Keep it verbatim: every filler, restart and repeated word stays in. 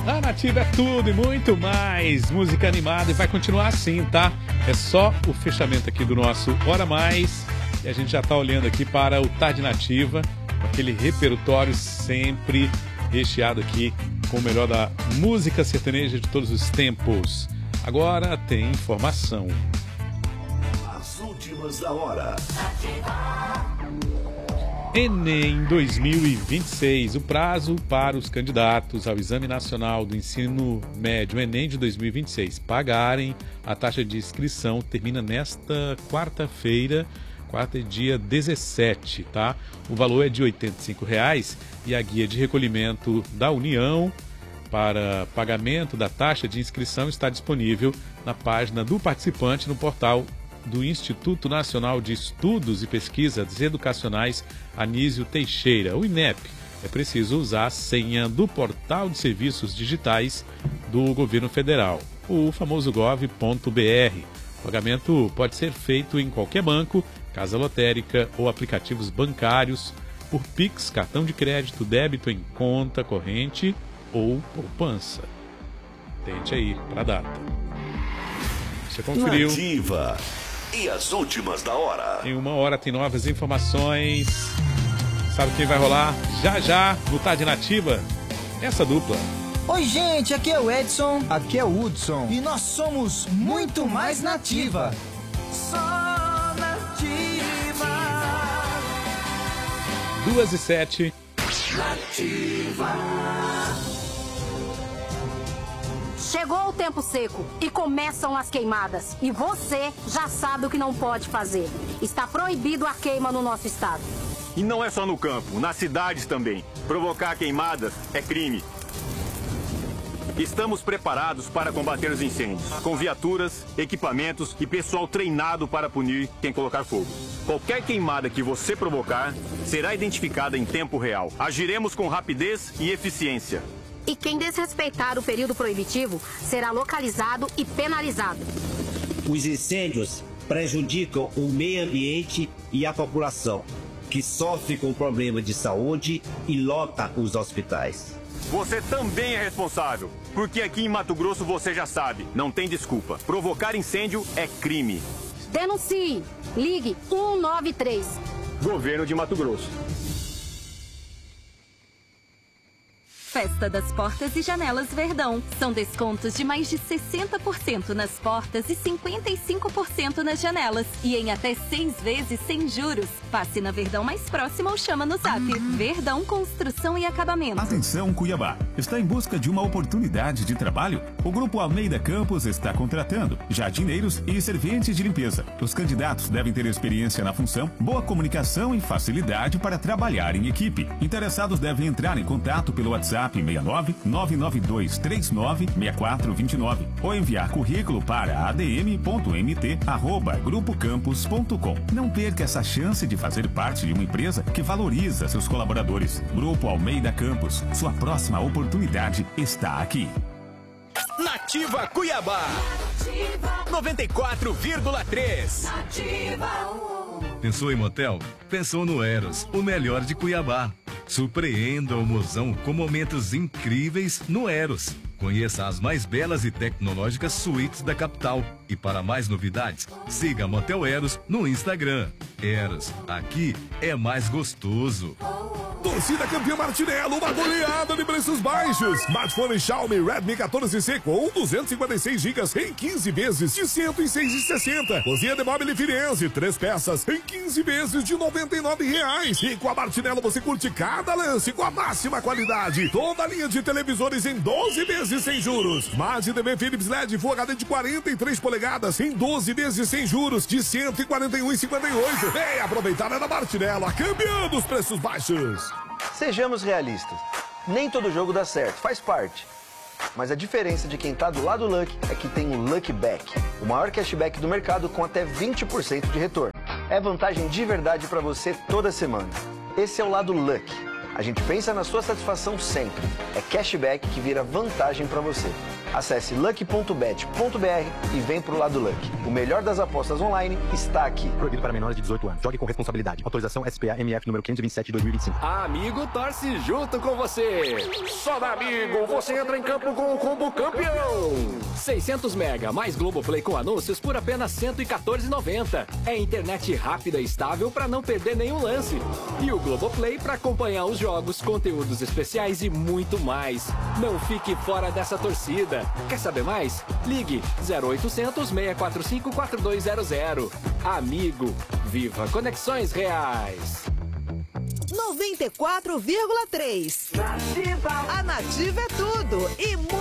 A Nativa é tudo e muito mais. Música animada e vai continuar assim, tá? É só o fechamento aqui do nosso Hora Mais. E a gente já tá olhando aqui para o Tarde Nativa, com aquele repertório sempre recheado aqui com o melhor da música sertaneja de todos os tempos. Agora tem informação. As últimas da hora. Enem dois mil e vinte e seis. O prazo para os candidatos ao Exame Nacional do Ensino Médio Enem de dois mil e vinte e seis pagarem a taxa de inscrição termina nesta quarta-feira, quarta é dia dezessete, tá? O valor é de oitenta e cinco reais e a guia de recolhimento da União para pagamento da taxa de inscrição está disponível na página do participante no portal do Instituto Nacional de Estudos e Pesquisas Educacionais Anísio Teixeira, o INEP. É preciso usar a senha do Portal de Serviços Digitais do Governo Federal, o famoso gov ponto br. O pagamento pode ser feito em qualquer banco, casa lotérica ou aplicativos bancários, por Pix, cartão de crédito, débito em conta corrente ou poupança. Tente aí para a data. Você conferiu? Nativa. E as últimas da hora. Em uma hora tem novas informações. Sabe quem vai rolar? Já já no Tarde Nativa. Essa dupla. Oi, gente, aqui é o Edson. Aqui é o Hudson. E nós somos muito mais Nativa. Só Nativa. Duas e sete. Nativa. Chegou o tempo seco e começam as queimadas. E você já sabe o que não pode fazer. Está proibido a queima no nosso estado. E não é só no campo, nas cidades também. Provocar queimadas é crime. Estamos preparados para combater os incêndios, com viaturas, equipamentos e pessoal treinado para punir quem colocar fogo. Qualquer queimada que você provocar será identificada em tempo real. Agiremos com rapidez e eficiência. E quem desrespeitar o período proibitivo será localizado e penalizado. Os incêndios prejudicam o meio ambiente e a população, que sofre com problemas de saúde e lota os hospitais. Você também é responsável, porque aqui em Mato Grosso você já sabe, não tem desculpa. Provocar incêndio é crime. Denuncie. Ligue um nove três. Governo de Mato Grosso. Festa das Portas e Janelas Verdão. São descontos de mais de sessenta por cento nas portas e cinquenta e cinco por cento nas janelas. E em até seis vezes sem juros. Passe na Verdão mais próxima ou chama no zap. Verdão Construção e Acabamento. Atenção, Cuiabá. Está em busca de uma oportunidade de trabalho? O Grupo Almeida Campos está contratando jardineiros e serventes de limpeza. Os candidatos devem ter experiência na função, boa comunicação e facilidade para trabalhar em equipe. Interessados devem entrar em contato pelo WhatsApp seis nove nove nove dois três nove seis quatro dois nove ou enviar currículo para a d m ponto m t arroba grupo campus ponto com. Não perca essa chance de fazer parte de uma empresa que valoriza seus colaboradores. Grupo Almeida Campos, sua próxima oportunidade está aqui. Nativa Cuiabá. Nativa. noventa e quatro vírgula três. Nativa. Pensou em motel? Pensou no Eros, o melhor de Cuiabá. Surpreenda o mozão com momentos incríveis no Eros. Conheça as mais belas e tecnológicas suítes da capital. E para mais novidades, siga Motel Eros no Instagram. Eros, aqui é mais gostoso. Torcida campeã Martinello, uma goleada de preços baixos. Smartphone Xiaomi Redmi quatorze C com duzentos e cinquenta e seis gigas em quinze vezes de cento e seis reais e sessenta centavos. Cozinha de Mobile Firenze, três peças em quinze vezes de noventa e nove reais. E com a Martinello você curte cada lance com a máxima qualidade. Toda a linha de televisores em doze vezes sem juros. Smart T V Philips L E D Full H D de quarenta e três polegadas em doze vezes sem juros de cento e quarenta e um reais e cinquenta e oito centavos. Vem aproveitar na Martinello, a campeã dos preços baixos. Sejamos realistas, nem todo jogo dá certo, faz parte. Mas a diferença de quem tá do lado do Lucky é que tem o Lucky Back, o maior cashback do mercado com até vinte por cento de retorno. É vantagem de verdade para você toda semana. Esse é o lado Lucky. A gente pensa na sua satisfação sempre. É cashback que vira vantagem para você. Acesse lucky ponto bet ponto br e vem pro lado Lucky. O melhor das apostas online está aqui. Proibido para menores de dezoito anos. Jogue com responsabilidade. Autorização S P A M F número quinhentos e vinte e sete de dois mil e vinte e cinco. Amigo torce junto com você. Só da Amigo você entra em campo com o combo campeão. seiscentos mega mais Globoplay com anúncios por apenas cento e quatorze reais e noventa centavos. É internet rápida e estável para não perder nenhum lance. E o Globoplay para acompanhar os jogos, conteúdos especiais e muito mais. Não fique fora dessa torcida. Quer saber mais? Ligue zero oitocentos, seis quatro cinco, quatro dois zero zero. Amigo, viva conexões reais. noventa e quatro vírgula três. Nativa. A Nativa é tudo e muito